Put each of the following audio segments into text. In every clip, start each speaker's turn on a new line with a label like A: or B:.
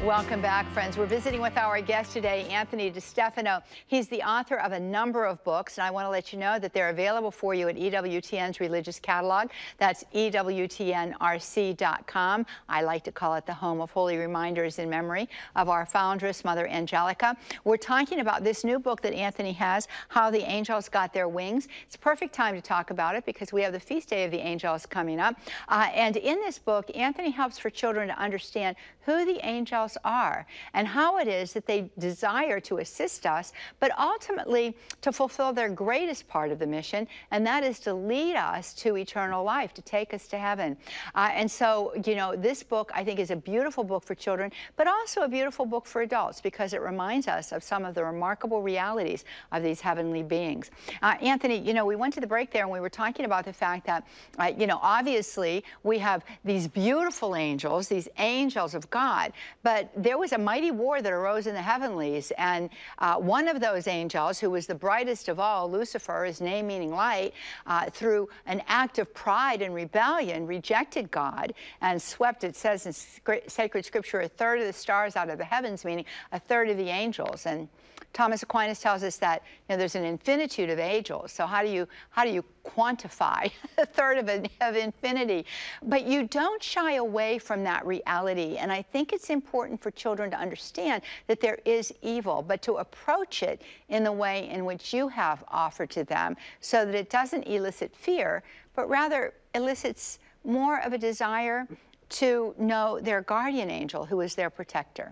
A: Welcome back, friends. We're visiting with our guest today, Anthony DeStefano. He's the author of a number of books, and I want to let you know that they're available for you at EWTN's Religious Catalog. That's EWTNRC.com. I like to call it the home of holy reminders in memory of our foundress, Mother Angelica. We're talking about this new book that Anthony has, How the Angels Got Their Wings. It's a perfect time to talk about it because we have the Feast Day of the Angels coming up. And in this book, Anthony helps for children to understand who the angels are and how it is that they desire to assist us, but ultimately to fulfill their greatest part of the mission, and that is to lead us to eternal life, to take us to heaven. And so, you know, this book, I think, is a beautiful book for children, but also a beautiful book for adults because it reminds us of some of the remarkable realities of these heavenly beings. Anthony, you know, we went to the break there and we were talking about the fact that, you know, obviously we have these beautiful angels, these angels of God, but there was a mighty war that arose in the heavenlies, and one of those angels, who was the brightest of all, Lucifer, his name meaning light, through an act of pride and rebellion, rejected God and swept, it says in sacred scripture, a third of the stars out of the heavens, meaning a third of the angels. And Thomas Aquinas tells us that, you know, there's an infinitude of angels. So how do you quantify a third of infinity? But you don't shy away from that reality. And I think it's important for children to understand that there is evil, but to approach it in the way in which you have offered to them, so that it doesn't elicit fear, but rather elicits more of a desire to know their guardian angel, who is their protector.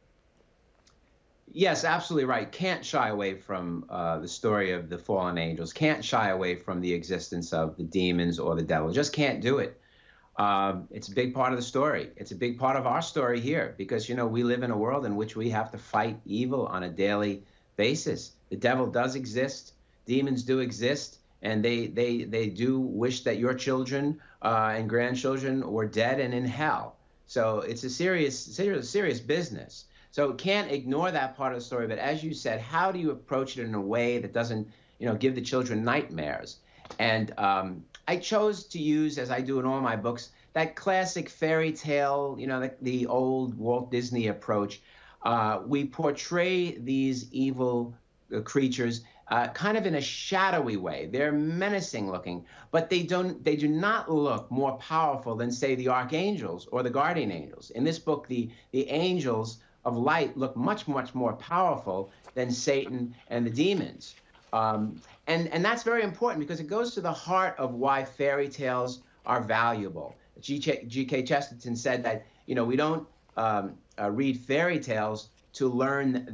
B: Yes, absolutely right. Can't shy away from the story of the fallen angels. Can't shy away from the existence of the demons or the devil. Just can't do it. It's a big part of the story. It's a big part of our story here because, you know, we live in a world in which we have to fight evil on a daily basis. The devil does exist. Demons do exist. And they do wish that your children and grandchildren were dead and in hell. So it's a serious business. So can't ignore that part of the story. But as you said, how do you approach it in a way that doesn't, you know, give the children nightmares? And I chose to use, as I do in all my books, that classic fairy tale, you know, the old Walt Disney approach. We portray these evil creatures kind of in a shadowy way. They're menacing looking, but they do not look more powerful than, say, the archangels or the guardian angels. In this book, the angels of light look much more powerful than Satan and the demons. And that's very important because it goes to the heart of why fairy tales are valuable. G.K. Chesterton said that, you know, we don't read fairy tales to learn